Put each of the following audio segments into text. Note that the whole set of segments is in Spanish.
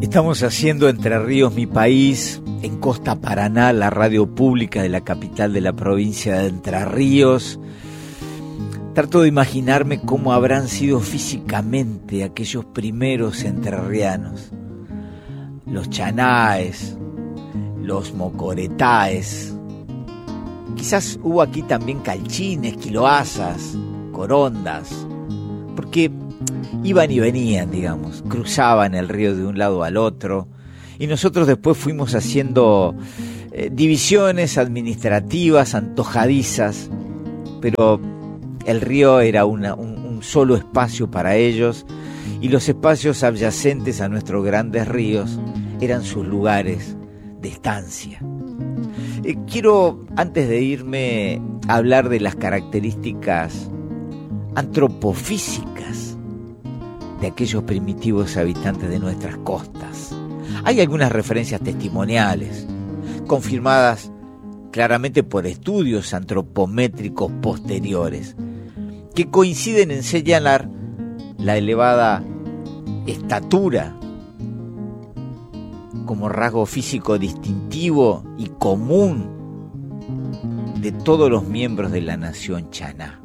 Estamos haciendo Entre Ríos, mi país, en Costa Paraná, la radio pública de la capital de la provincia de Entre Ríos. Trato de imaginarme cómo habrán sido físicamente aquellos primeros entrerrianos. Los chanaes, los mocoretáes. Quizás hubo aquí también calchines, quiloazas, corondas, porque iban y venían, digamos, cruzaban el río de un lado al otro, y nosotros después fuimos haciendo divisiones administrativas antojadizas, pero el río era un solo espacio para ellos, y los espacios adyacentes a nuestros grandes ríos eran sus lugares de estancia. Quiero, antes de irme, hablar de las características antropofísicas de aquellos primitivos habitantes de nuestras costas. Hay algunas referencias testimoniales, confirmadas claramente por estudios antropométricos posteriores, que coinciden en señalar la elevada estatura como rasgo físico distintivo y común de todos los miembros de la nación chaná.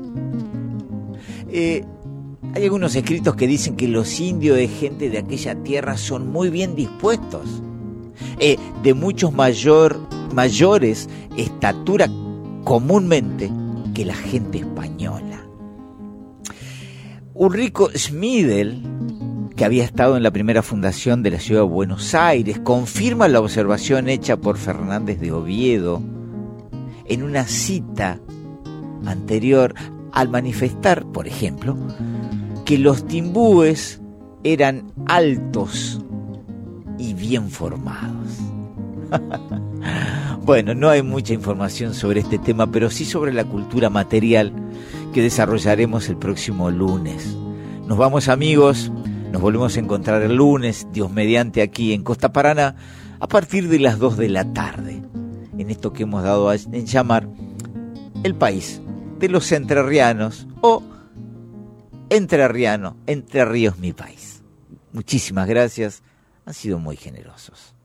Hay algunos escritos que dicen que los indios de gente de aquella tierra son muy bien dispuestos, de muchos mayores estatura comúnmente que la gente española. Ulrico Schmidl, que había estado en la primera fundación de la ciudad de Buenos Aires, confirma la observación hecha por Fernández de Oviedo en una cita anterior al manifestar, por ejemplo, que los timbúes eran altos y bien formados. Bueno, no hay mucha información sobre este tema, pero sí sobre la cultura material que desarrollaremos el próximo lunes. Nos vamos, amigos, nos volvemos a encontrar el lunes, Dios mediante, aquí en Costa Paraná, a partir de las 2 de la tarde, en esto que hemos dado en llamar el país de los entrerrianos, o entrerriano, Entre Ríos, mi país. Muchísimas gracias, han sido muy generosos.